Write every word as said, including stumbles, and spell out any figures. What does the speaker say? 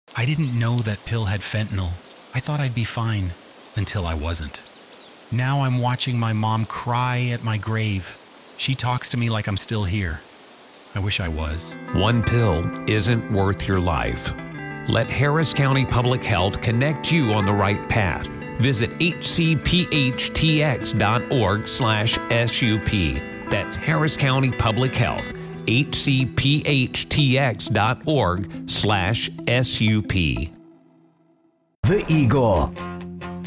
I didn't know that pill had fentanyl. I thought I'd be fine, until I wasn't. Now I'm watching my mom cry at my grave. She talks to me like I'm still here. I wish I was. One pill isn't worth your life. Let Harris County Public Health connect you on the right path. Visit h c p h t x dot org slash S U P. That's Harris County Public Health, h c p h t x dot org slash S U P. The Eagle,